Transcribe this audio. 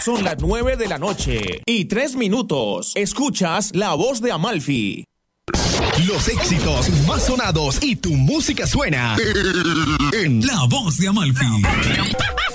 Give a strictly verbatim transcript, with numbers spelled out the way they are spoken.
Son las nueve de la noche y tres minutos. Escuchas La Voz de Amalfi. Los éxitos más sonados y tu música suena en La Voz de Amalfi.